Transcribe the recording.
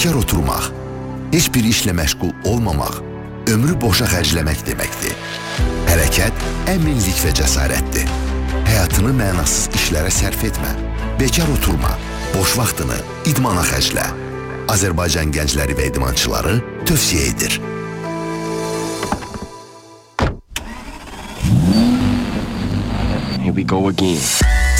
Bekar oturmaq, heç bir işlə məşğul olmamaq, ömrü boşa xərcləmək deməkdir. Hərəkət əminlik və cəsarətdir. Həyatını mənasız işlərə sərf etmə. Bekar oturma, boş vaxtını idmana xərclə. Azərbaycan gəncləri və idmançıları tövsiyə edir. Here we go again.